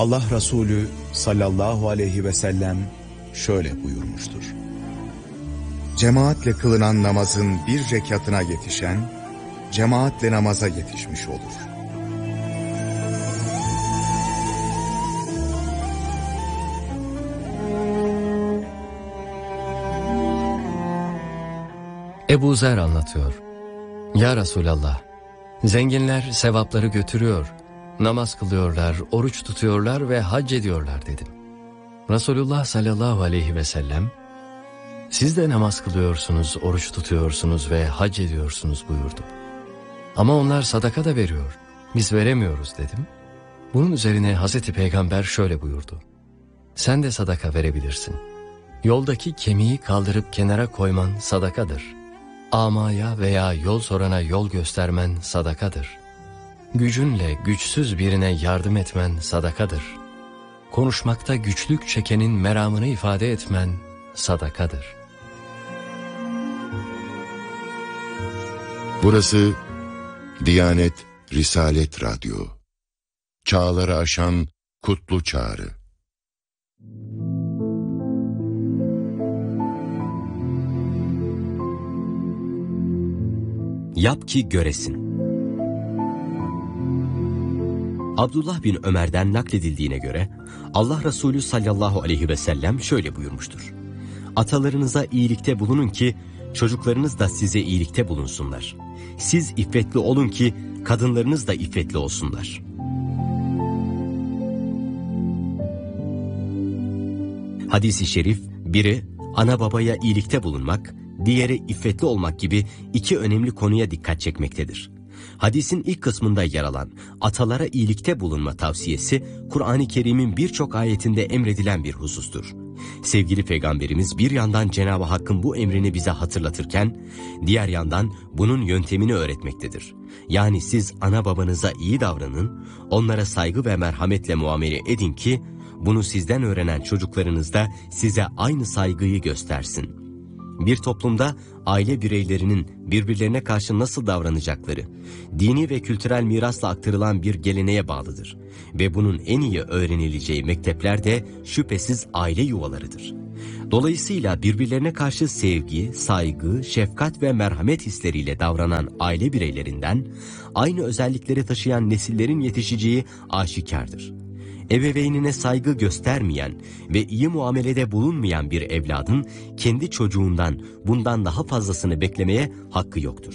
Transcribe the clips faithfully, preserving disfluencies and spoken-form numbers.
Allah Resulü sallallahu aleyhi ve sellem şöyle buyurmuştur. Cemaatle kılınan namazın bir rekatına yetişen, cemaatle namaza yetişmiş olur. Ebu Zer anlatıyor. Ya Resulallah, zenginler sevapları götürüyor, namaz kılıyorlar, oruç tutuyorlar ve hac ediyorlar dedim. Resulullah sallallahu aleyhi ve sellem, siz de namaz kılıyorsunuz, oruç tutuyorsunuz ve hac ediyorsunuz buyurdu. Ama onlar sadaka da veriyor, biz veremiyoruz dedim. Bunun üzerine Hazreti Peygamber şöyle buyurdu. Sen de sadaka verebilirsin. Yoldaki kemiği kaldırıp kenara koyman sadakadır. Amaya veya yol sorana yol göstermen sadakadır. Gücünle güçsüz birine yardım etmen sadakadır. Konuşmakta güçlük çekenin meramını ifade etmen sadakadır. Burası Diyanet Risalet Radyo. Çağları aşan kutlu çağrı. Yap ki göresin. Abdullah bin Ömer'den nakledildiğine göre Allah Resulü sallallahu aleyhi ve sellem şöyle buyurmuştur. Atalarınıza iyilikte bulunun ki çocuklarınız da size iyilikte bulunsunlar. Siz iffetli olun ki kadınlarınız da iffetli olsunlar. Hadis-i şerif, biri ana babaya iyilikte bulunmak, diğeri iffetli olmak gibi iki önemli konuya dikkat çekmektedir. Hadisin ilk kısmında yer alan atalara iyilikte bulunma tavsiyesi, Kur'an-ı Kerim'in birçok ayetinde emredilen bir husustur. Sevgili Peygamberimiz bir yandan Cenab-ı Hakk'ın bu emrini bize hatırlatırken, diğer yandan bunun yöntemini öğretmektedir. Yani siz ana babanıza iyi davranın, onlara saygı ve merhametle muamele edin ki, bunu sizden öğrenen çocuklarınız da size aynı saygıyı göstersin. Bir toplumda aile bireylerinin birbirlerine karşı nasıl davranacakları, dini ve kültürel mirasla aktarılan bir geleneğe bağlıdır. Ve bunun en iyi öğrenileceği mektepler de şüphesiz aile yuvalarıdır. Dolayısıyla birbirlerine karşı sevgi, saygı, şefkat ve merhamet hisleriyle davranan aile bireylerinden, aynı özellikleri taşıyan nesillerin yetişeceği aşikardır. Ebeveynine saygı göstermeyen ve iyi muamelede bulunmayan bir evladın kendi çocuğundan bundan daha fazlasını beklemeye hakkı yoktur.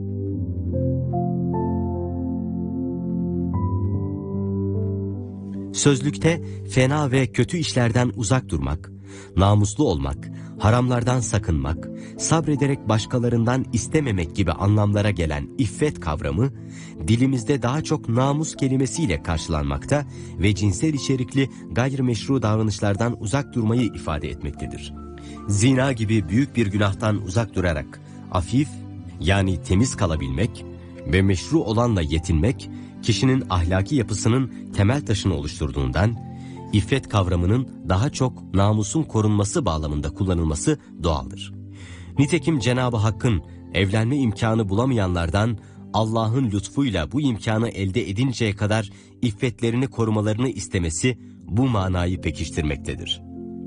Sözlükte fena ve kötü işlerden uzak durmak, namuslu olmak, haramlardan sakınmak, sabrederek başkalarından istememek gibi anlamlara gelen iffet kavramı, dilimizde daha çok namus kelimesiyle karşılanmakta ve cinsel içerikli gayrimeşru davranışlardan uzak durmayı ifade etmektedir. Zina gibi büyük bir günahtan uzak durarak afif, yani temiz kalabilmek ve meşru olanla yetinmek, kişinin ahlaki yapısının temel taşını oluşturduğundan, İffet kavramının daha çok namusun korunması bağlamında kullanılması doğaldır. Nitekim Cenab-ı Hakk'ın evlenme imkanı bulamayanlardan Allah'ın lütfuyla bu imkanı elde edinceye kadar iffetlerini korumalarını istemesi bu manayı pekiştirmektedir.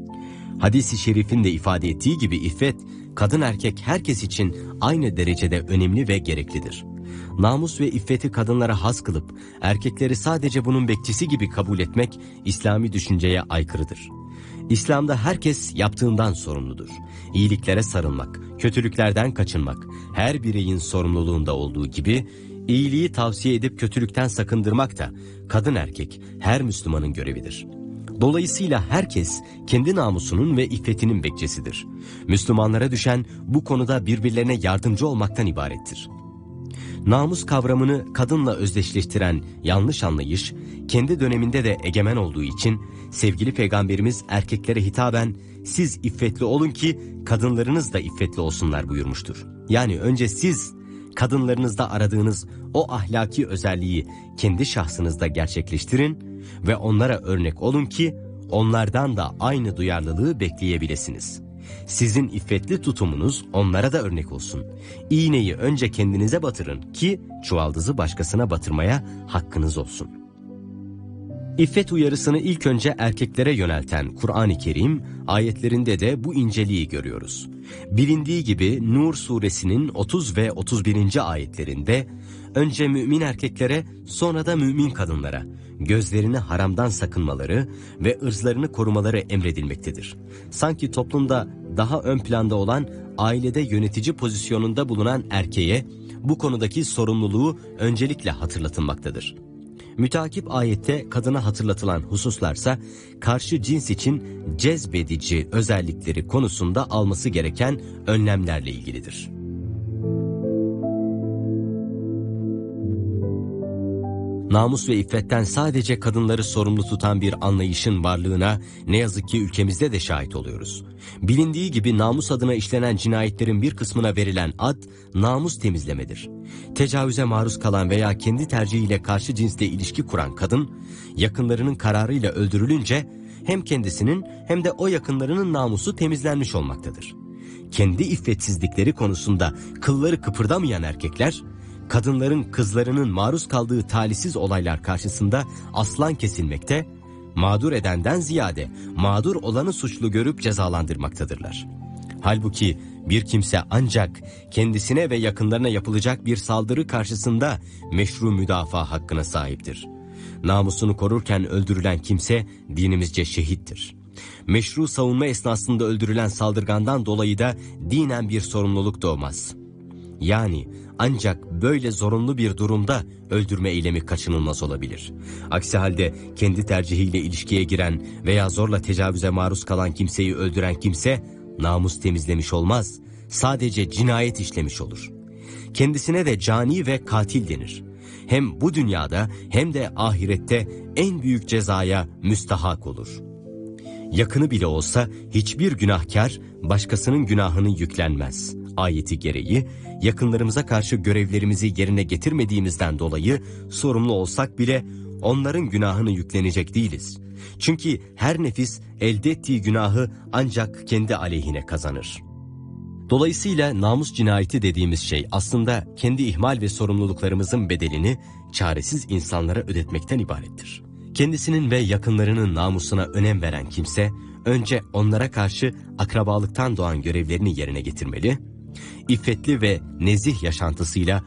Hadis-i şerifin de ifade ettiği gibi iffet, kadın erkek herkes için aynı derecede önemli ve gereklidir. Namus ve iffeti kadınlara has kılıp erkekleri sadece bunun bekçisi gibi kabul etmek İslami düşünceye aykırıdır. İslam'da herkes yaptığından sorumludur. İyiliklere sarılmak, kötülüklerden kaçınmak her bireyin sorumluluğunda olduğu gibi iyiliği tavsiye edip kötülükten sakındırmak da kadın erkek her Müslümanın görevidir. Dolayısıyla herkes kendi namusunun ve iffetinin bekçisidir. Müslümanlara düşen bu konuda birbirlerine yardımcı olmaktan ibarettir. Namus kavramını kadınla özdeşleştiren yanlış anlayış, kendi döneminde de egemen olduğu için sevgili Peygamberimiz erkeklere hitaben siz iffetli olun ki kadınlarınız da iffetli olsunlar buyurmuştur. Yani önce siz kadınlarınızda aradığınız o ahlaki özelliği kendi şahsınızda gerçekleştirin ve onlara örnek olun ki onlardan da aynı duyarlılığı bekleyebilirsiniz. Sizin iffetli tutumunuz onlara da örnek olsun. İğneyi önce kendinize batırın ki çuvaldızı başkasına batırmaya hakkınız olsun. İffet uyarısını ilk önce erkeklere yönelten Kur'an-ı Kerim ayetlerinde de bu inceliği görüyoruz. Bilindiği gibi Nur suresinin otuz ve otuz birinci ayetlerinde önce mümin erkeklere sonra da mümin kadınlara gözlerini haramdan sakınmaları ve ırzlarını korumaları emredilmektedir. Sanki toplumda daha ön planda olan ailede yönetici pozisyonunda bulunan erkeğe bu konudaki sorumluluğu öncelikle hatırlatılmaktadır. Müteakip ayette kadına hatırlatılan hususlarsa karşı cins için cezbedici özellikleri konusunda alması gereken önlemlerle ilgilidir. Namus ve iffetten sadece kadınları sorumlu tutan bir anlayışın varlığına ne yazık ki ülkemizde de şahit oluyoruz. Bilindiği gibi namus adına işlenen cinayetlerin bir kısmına verilen ad namus temizlemedir. Tecavüze maruz kalan veya kendi tercihiyle karşı cinsle ilişki kuran kadın, yakınlarının kararıyla öldürülünce hem kendisinin hem de o yakınlarının namusu temizlenmiş olmaktadır. Kendi iffetsizlikleri konusunda kılları kıpırdamayan erkekler, kadınların, kızlarının maruz kaldığı talihsiz olaylar karşısında aslan kesilmekte, mağdur edenden ziyade mağdur olanı suçlu görüp cezalandırmaktadırlar. Halbuki bir kimse ancak kendisine ve yakınlarına yapılacak bir saldırı karşısında meşru müdafaa hakkına sahiptir. Namusunu korurken öldürülen kimse dinimizce şehittir. Meşru savunma esnasında öldürülen saldırgandan dolayı da dinen bir sorumluluk doğmaz. Yani ancak böyle zorunlu bir durumda öldürme eylemi kaçınılmaz olabilir. Aksi halde kendi tercihiyle ilişkiye giren veya zorla tecavüze maruz kalan kimseyi öldüren kimse namus temizlemiş olmaz, sadece cinayet işlemiş olur. Kendisine de cani ve katil denir. Hem bu dünyada hem de ahirette en büyük cezaya müstahak olur. Yakını bile olsa hiçbir günahkar başkasının günahını yüklenmez. Ayeti gereği yakınlarımıza karşı görevlerimizi yerine getirmediğimizden dolayı sorumlu olsak bile onların günahını yüklenecek değiliz. Çünkü her nefis elde ettiği günahı ancak kendi aleyhine kazanır. Dolayısıyla namus cinayeti dediğimiz şey aslında kendi ihmal ve sorumluluklarımızın bedelini çaresiz insanlara ödetmekten ibarettir. Kendisinin ve yakınlarının namusuna önem veren kimse önce onlara karşı akrabalıktan doğan görevlerini yerine getirmeli, iffetli ve nezih yaşantısıyla